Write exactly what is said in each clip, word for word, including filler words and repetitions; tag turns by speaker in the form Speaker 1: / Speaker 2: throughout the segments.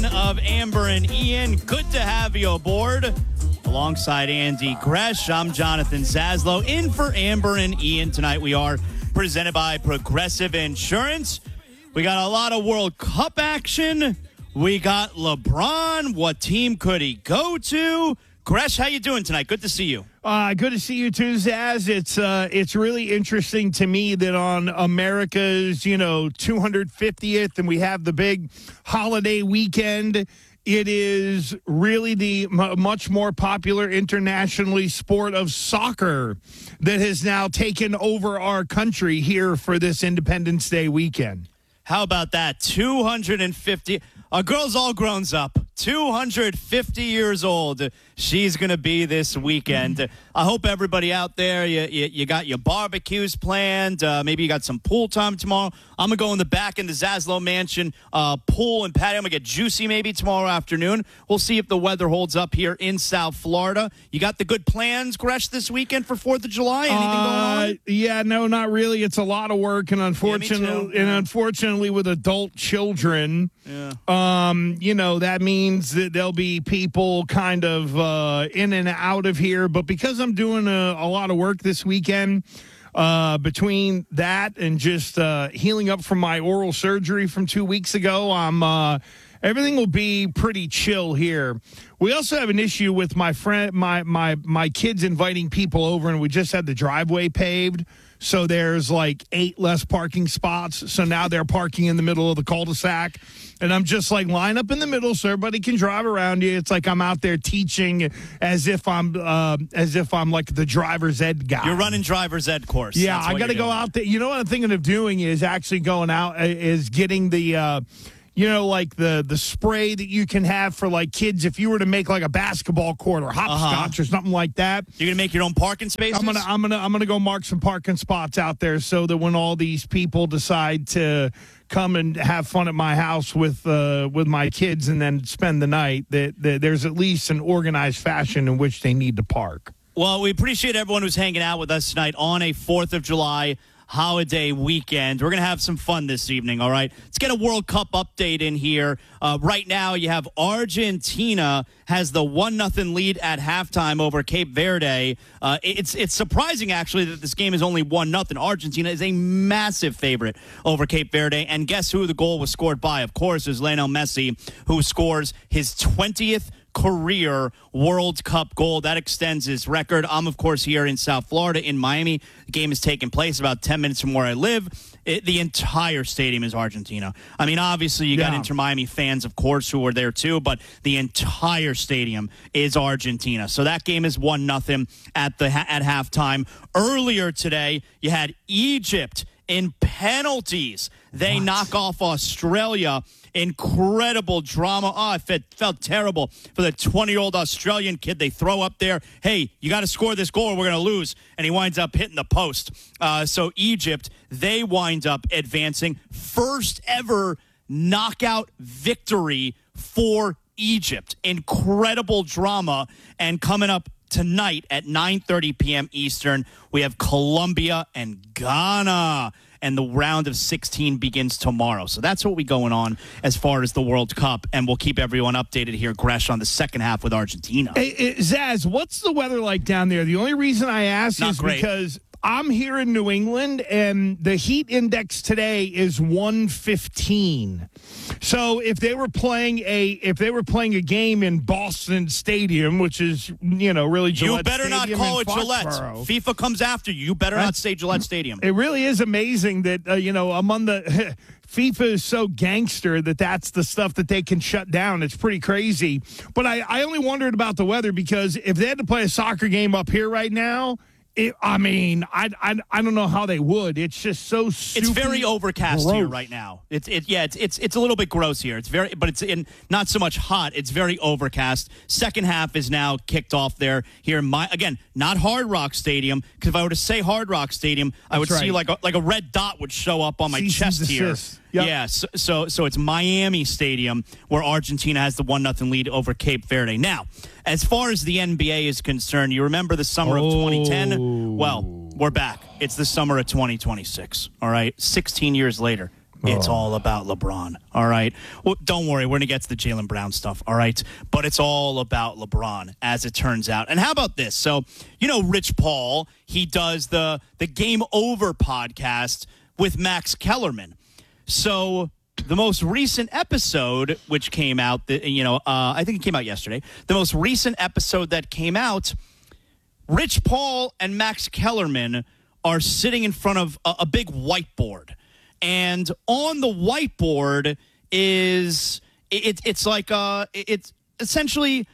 Speaker 1: of Amber and Ian. Good to have you aboard. Alongside Andy Gresh, I'm Jonathan Zaslow. In for Amber and Ian tonight. We are presented by Progressive Insurance. We got a lot of World Cup action. We got LeBron. What team could he go to? Gresh, how you doing tonight? Good to see you.
Speaker 2: Uh, good to see you too, Zaz. It's uh, it's really interesting to me that on America's, you know, two hundred fiftieth, and we have the big holiday weekend, it is really the m- much more popular internationally sport of soccer that has now taken over our country here for this Independence Day weekend.
Speaker 1: How about that? two hundred fifty. Our girl's all grown up. two hundred fifty years old. She's going to be this weekend. I hope everybody out there, you, you, you got your barbecues planned. Uh, maybe you got some pool time tomorrow. I'm going to go in the back in the Zaslow Mansion uh, pool and patio. I'm going to get juicy maybe tomorrow afternoon. We'll see if the weather holds up here in South Florida. You got the good plans, Gresh, this weekend for fourth of July? Anything
Speaker 2: uh,
Speaker 1: going on?
Speaker 2: Yeah, no, not really. It's a lot of work, and unfortunately,
Speaker 1: yeah,
Speaker 2: and unfortunately with adult children,
Speaker 1: yeah.
Speaker 2: um, you know, that means that there'll be people kind of uh, in and out of here. But because I'm doing a, a lot of work this weekend, uh, between that and just uh, healing up from my oral surgery from two weeks ago, I'm uh, everything will be pretty chill here. We also have an issue with my friend, my my my kids inviting people over, and we just had the driveway paved. So there's like eight less parking spots. So now they're parking in the middle of the cul-de-sac. And I'm just like, line up in the middle so everybody can drive around you. It's like I'm out there teaching as if I'm uh, as if I'm like the driver's ed guy.
Speaker 1: You're running driver's ed course.
Speaker 2: Yeah, I got to go out there. You know what I'm thinking of doing is actually going out, uh, is getting the... Uh, You know, like the the spray that you can have for like kids if you were to make like a basketball court or hopscotch uh-huh. or something like that.
Speaker 1: You're gonna make your own parking spaces?
Speaker 2: I'm gonna I'm gonna I'm gonna go mark some parking spots out there so that when all these people decide to come and have fun at my house with uh, with my kids and then spend the night, that, that there's at least an organized fashion in which they need to park.
Speaker 1: Well, we appreciate everyone who's hanging out with us tonight on a fourth of July holiday weekend. We're going to have some fun this evening, all right? Let's get a World Cup update in here. Uh, right now, you have Argentina has the one nothing lead at halftime over Cape Verde. Uh, it's it's surprising, actually, that this game is only one nothing. Argentina is a massive favorite over Cape Verde. And guess who the goal was scored by? Of course, is Lionel Messi, who scores his twentieth career World Cup goal. That extends his record. I'm, of course, here in South Florida in Miami. The game is taking place about ten minutes from where I live. It, the entire stadium is Argentina. I mean, obviously, you got
Speaker 2: yeah.
Speaker 1: Inter Miami fans, of course, who are there too, but the entire stadium is Argentina. So that game is one nothing at the at halftime. Earlier today, you had Egypt in penalties. They
Speaker 2: what?
Speaker 1: knock off Australia. Incredible drama. Oh, it felt, felt terrible for the twenty-year-old Australian kid. They throw up there, hey, you got to score this goal or we're going to lose. And he winds up hitting the post. Uh, so Egypt, they wind up advancing. First ever knockout victory for Egypt. Incredible drama. And coming up tonight at nine thirty p.m. Eastern, we have Colombia and Ghana. And the round of sixteen begins tomorrow. So that's what we going on as far as the World Cup. And we'll keep everyone updated here, Gresh, on the second half with Argentina.
Speaker 2: Hey, hey, Zaz, what's the weather like down there? The only reason I ask
Speaker 1: Not
Speaker 2: is
Speaker 1: great.
Speaker 2: because I'm here in New England, and the heat index today is one fifteen. So if they were playing a if they were playing a game in Boston Stadium, which is, you know, really Gillette
Speaker 1: You better
Speaker 2: Stadium
Speaker 1: not call it
Speaker 2: in
Speaker 1: Gillette.
Speaker 2: Foxborough.
Speaker 1: FIFA comes after you. You better
Speaker 2: That's,
Speaker 1: not say Gillette Stadium.
Speaker 2: It really is amazing that, uh, you know, among the FIFA is so gangster that that's the stuff that they can shut down. It's pretty crazy. But I, I only wondered about the weather because if they had to play a soccer game up here right now, It, I mean, I, I I don't know how they would. It's just so super
Speaker 1: It's very overcast
Speaker 2: gross.
Speaker 1: here right now. It's it yeah, it's it's it's a little bit gross here. It's very but it's in not so much hot. It's very overcast. Second half is now kicked off there here in my again, not Hard Rock Stadium, because if I were to say Hard Rock Stadium, I
Speaker 2: That's
Speaker 1: would
Speaker 2: right.
Speaker 1: see like a, like a red dot would show up on my
Speaker 2: Cease
Speaker 1: chest
Speaker 2: and
Speaker 1: here.
Speaker 2: desist. Yep.
Speaker 1: Yeah, so, so so it's Miami Stadium where Argentina has the one nothing lead over Cape Verde. Now, as far as the N B A is concerned, you remember the summer
Speaker 2: Oh.
Speaker 1: of twenty ten? Well, we're back. It's the summer of twenty twenty-six, all right? sixteen years later. It's
Speaker 2: Oh.
Speaker 1: all about LeBron, all right? Well, don't worry, we're going to get to the Jaylen Brown stuff, all right? But it's all about LeBron, as it turns out. And how about this? So, you know Rich Paul, he does the, the Game Over podcast with Max Kellerman. So the most recent episode, which came out, the, you know, uh, I think it came out yesterday, the most recent episode that came out, Rich Paul and Max Kellerman are sitting in front of a, a big whiteboard. And on the whiteboard is it, it's like uh it's essentially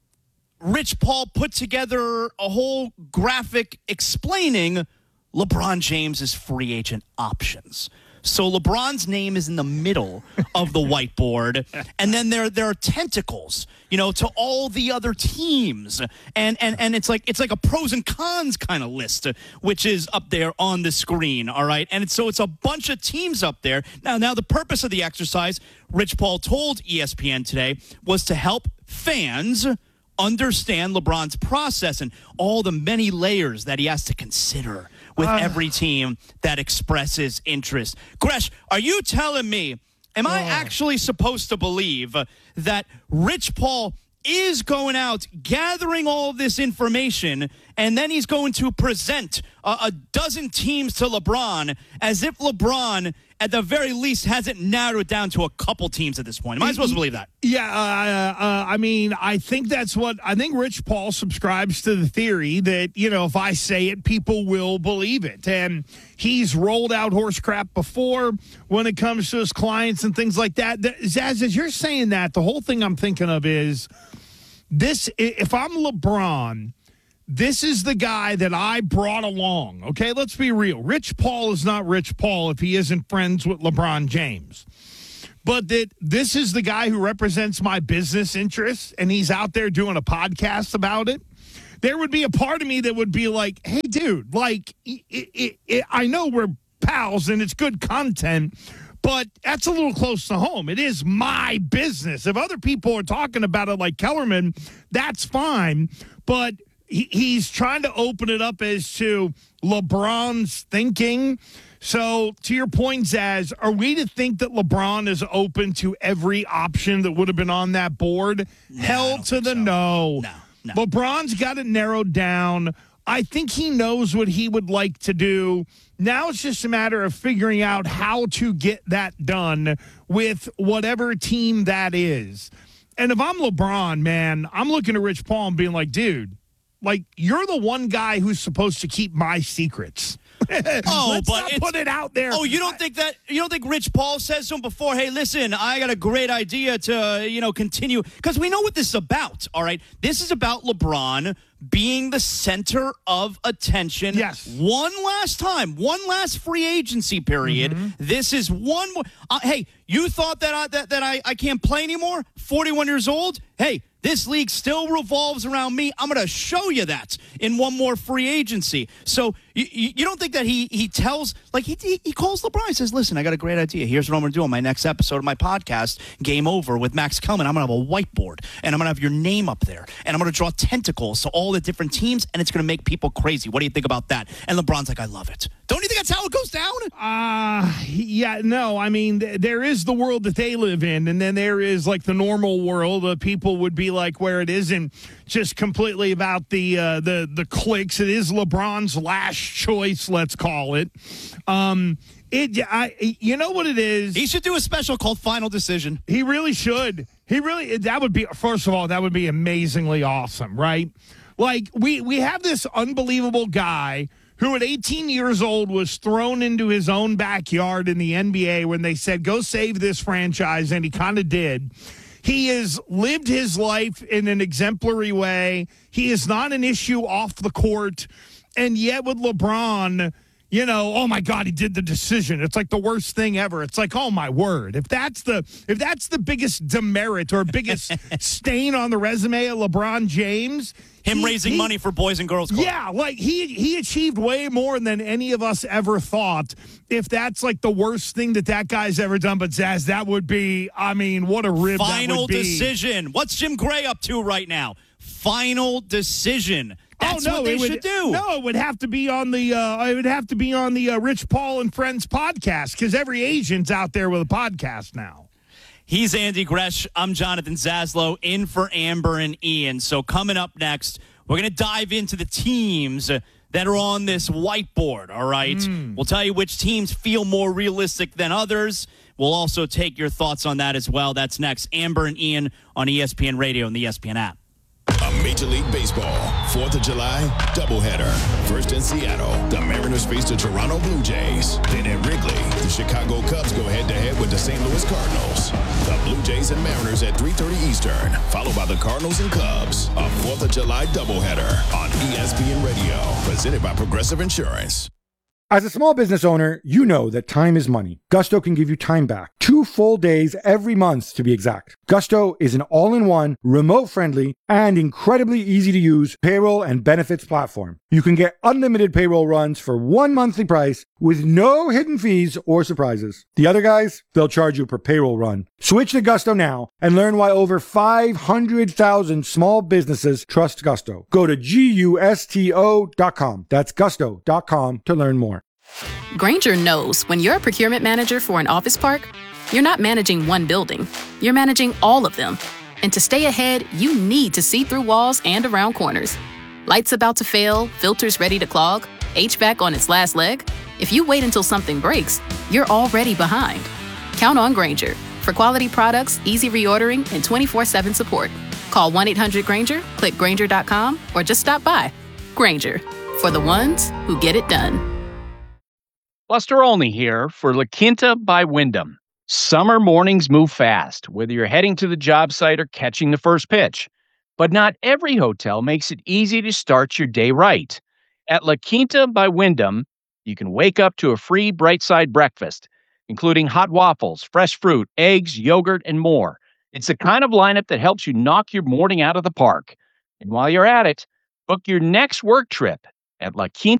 Speaker 1: Rich Paul put together a whole graphic explaining LeBron James's free agent options. So LeBron's name is in the middle of the whiteboard, and then there there are tentacles, you know, to all the other teams, and and and it's like it's like a pros and cons kind of list, which is up there on the screen. All right, and it's, so it's a bunch of teams up there. Now, now the purpose of the exercise, Rich Paul told E S P N today, was to help fans understand LeBron's process and all the many layers that he has to consider with uh, every team that expresses interest. Gresh, are you telling me, am I actually supposed to believe that Rich Paul is going out, gathering all of this information, and then he's going to present a, a dozen teams to LeBron as if LeBron, at the very least, hasn't narrowed it down to a couple teams at this point? Am I supposed to believe that?
Speaker 2: Yeah, uh, uh, I mean, I think that's what, I think Rich Paul subscribes to the theory that, you know, if I say it, people will believe it. And he's rolled out horse crap before when it comes to his clients and things like that. Zaz, as you're saying that, the whole thing I'm thinking of is this: if I'm LeBron, this is the guy that I brought along. Okay, let's be real. Rich Paul is not Rich Paul if he isn't friends with LeBron James. But that this is the guy who represents my business interests, and he's out there doing a podcast about it. There would be a part of me that would be like, hey, dude, like, it, it, it, I know we're pals and it's good content, but that's a little close to home. It is my business. If other people are talking about it like Kellerman, that's fine. But he, he's trying to open it up as to LeBron's thinking. So to your point, Zaz, are we to think that LeBron is open to every option that would have been on that board?
Speaker 1: No,
Speaker 2: Hell to the
Speaker 1: so.
Speaker 2: no.
Speaker 1: No, no.
Speaker 2: LeBron's got it narrowed down. I think he knows what he would like to do. Now it's just a matter of figuring out how to get that done with whatever team that is. And if I'm LeBron, man, I'm looking at Rich Paul and being like, dude, like, you're the one guy who's supposed to keep my secrets.
Speaker 1: Oh,
Speaker 2: Let's
Speaker 1: but
Speaker 2: not
Speaker 1: it's,
Speaker 2: put it out there.
Speaker 1: Oh, you don't think that? You don't think Rich Paul says to him before? Hey, listen, I got a great idea to you know continue, because we know what this is about. All right, this is about LeBron being the center of attention.
Speaker 2: Yes.
Speaker 1: One last time, one last free agency period. Mm-hmm. This is one more. Uh, hey, you thought that I, that that I, I can't play anymore? forty-one years old. Hey. This league still revolves around me. I'm going to show you that in one more free agency. So you, you don't think that he he tells, like he he calls LeBron, he says, listen, I got a great idea. Here's what I'm going to do on my next episode of my podcast, Game Over with Max Kellerman. I'm going to have a whiteboard, and I'm going to have your name up there, and I'm going to draw tentacles to all the different teams, and it's going to make people crazy. What do you think about that? And LeBron's like, I love it. Don't you think that's how it goes down?
Speaker 2: Uh, yeah, no, I mean, th- there is the world that they live in, and then there is, like, the normal world. Uh, people would be like where it isn't just completely about the uh, the the clicks. It is LeBron's last choice, let's call it. Um, it, I, you know what it is?
Speaker 1: He should do a special called Final Decision.
Speaker 2: He really should. He really, that would be, first of all, that would be amazingly awesome, right? Like, we, we have this unbelievable guy who at eighteen years old was thrown into his own backyard in the N B A when they said, go save this franchise, and he kind of did. He has lived his life in an exemplary way. He is not an issue off the court. And yet with LeBron, you know, oh my God, he did the decision. It's like the worst thing ever. It's like, oh my word. If that's the if that's the biggest demerit or biggest stain on the resume of LeBron James,
Speaker 1: him
Speaker 2: he,
Speaker 1: raising
Speaker 2: he,
Speaker 1: money for Boys and Girls Club.
Speaker 2: Yeah, like he he achieved way more than any of us ever thought. If that's like the worst thing that that guy's ever done, but Zaz, that would be, I mean, what a rib
Speaker 1: Final
Speaker 2: that would be.
Speaker 1: Decision. What's Jim Gray up to right now? Final Decision. That's
Speaker 2: oh, no,
Speaker 1: what they
Speaker 2: it would,
Speaker 1: should do.
Speaker 2: No, it would have to be on the. Uh, it would have to be on the uh, Rich Paul and Friends podcast because every agent's out there with a podcast now.
Speaker 1: He's Andy Gresh. I'm Jonathan Zaslow, in for Amber and Ian. So coming up next, we're going to dive into the teams that are on this whiteboard, all right? Mm. We'll tell you which teams feel more realistic than others. We'll also take your thoughts on that as well. That's next. Amber and Ian on E S P N Radio and the E S P N app.
Speaker 3: A Major League Baseball fourth of July doubleheader. First in Seattle, the Mariners face the Toronto Blue Jays. Then at Wrigley, the Chicago Cubs go head-to-head with the Saint Louis Cardinals. The Blue Jays and Mariners at three thirty Eastern, followed by the Cardinals and Cubs. A fourth of July doubleheader on E S P N Radio, presented by Progressive Insurance.
Speaker 4: As a small business owner, you know that time is money. Gusto can give you time back. Two full days every month, to be exact. Gusto is an all-in-one, remote-friendly, and incredibly easy-to-use payroll and benefits platform. You can get unlimited payroll runs for one monthly price with no hidden fees or surprises. The other guys, they'll charge you per payroll run. Switch to Gusto now and learn why over five hundred thousand small businesses trust Gusto. Go to gusto dot com. That's gusto dot com to learn more.
Speaker 5: Grainger knows when you're a procurement manager for an office park, you're not managing one building, you're managing all of them. And to stay ahead, you need to see through walls and around corners. Lights about to fail, filters ready to clog, H V A C on its last leg. If you wait until something breaks, you're already behind. Count on Grainger for quality products, easy reordering, and twenty-four seven support. Call one eight hundred Grainger, click Grainger dot com, or just stop by. Grainger, for the ones who get it done.
Speaker 6: Buster Olney here for La Quinta by Wyndham. Summer mornings move fast, whether you're heading to the job site or catching the first pitch. But not every hotel makes it easy to start your day right. At La Quinta by Wyndham, you can wake up to a free Bright Side breakfast, including hot waffles, fresh fruit, eggs, yogurt, and more. It's the kind of lineup that helps you knock your morning out of the park. And while you're at it, book your next work trip at La Quinta